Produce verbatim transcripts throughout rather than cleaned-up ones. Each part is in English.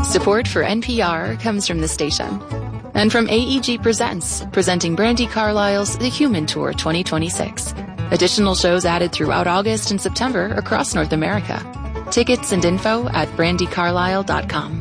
Support for N P R comes from the station. And from A E G Presents, presenting Brandi Carlile's The Human Tour twenty twenty-six. Additional shows added throughout August and September across North America. Tickets and info at brandi carlile dot com.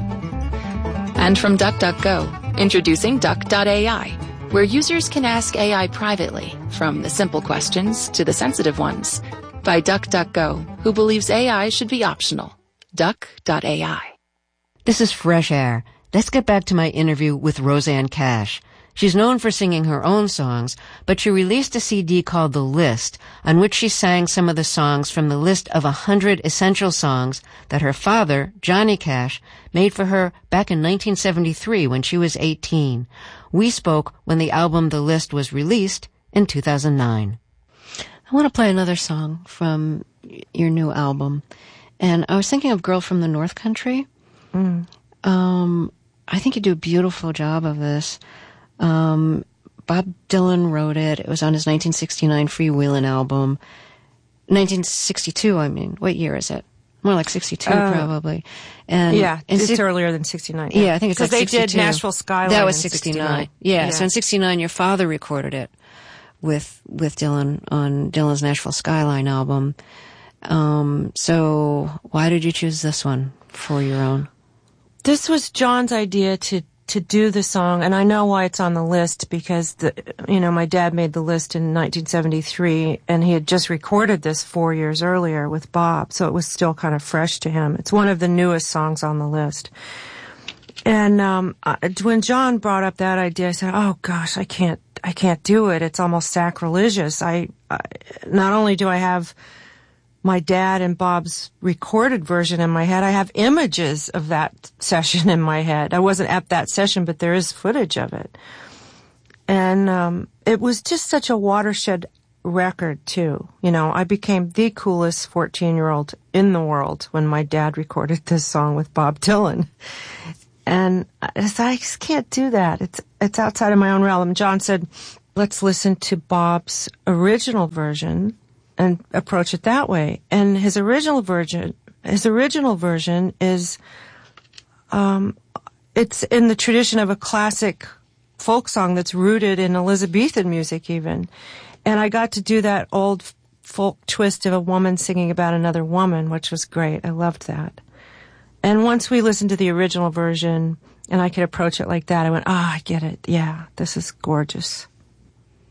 And from DuckDuckGo, introducing Duck dot A I, where users can ask A I privately, from the simple questions to the sensitive ones. By DuckDuckGo, who believes A I should be optional. Duck dot A I. This is Fresh Air. Let's get back to my interview with Rosanne Cash. She's known for singing her own songs, but she released a C D called The List, on which she sang some of the songs from the list of a hundred essential songs that her father, Johnny Cash, made for her back in nineteen seventy-three when she was eighteen. We spoke when the album The List was released in two thousand nine. I want to play another song from your new album, and I was thinking of Girl from the North Country. Mm. Um, I think you do a beautiful job of this. Um, Bob Dylan wrote it. It was on his nineteen sixty-nine Freewheelin' album. nineteen sixty-two, I mean. What year is it? More like sixty-two, uh, probably. And yeah, and it's si- earlier than sixty-nine. Yeah, yeah I think it's like they sixty-two. did Nashville Skyline. That was in sixty-nine. Yeah, yeah, so in sixty-nine, your father recorded it with with Dylan on Dylan's Nashville Skyline album. Um, so why did you choose this one for your own? This was John's idea to to do the song, and I know why it's on the list, because the you know my dad made the list in nineteen seventy-three, and he had just recorded this four years earlier with Bob, so it was still kind of fresh to him. It's one of the newest songs on the list. And um, I, when John brought up that idea, I said, "Oh gosh, I can't, I can't do it. It's almost sacrilegious. I, I not only do I have my dad and Bob's recorded version in my head, I have images of that session in my head. I wasn't at that session, but there is footage of it. And um, it was just such a watershed record, too. You know, I became the coolest fourteen-year-old in the world when my dad recorded this song with Bob Dylan. And I just can't do that. It's it's outside of my own realm. John said, let's listen to Bob's original version and approach it that way. And his original version, his original version is, um, it's in the tradition of a classic folk song that's rooted in Elizabethan music even. And I got to do that old folk twist of a woman singing about another woman, which was great. I loved that. And once we listened to the original version and I could approach it like that, I went, ah, oh, I get it. Yeah, this is gorgeous.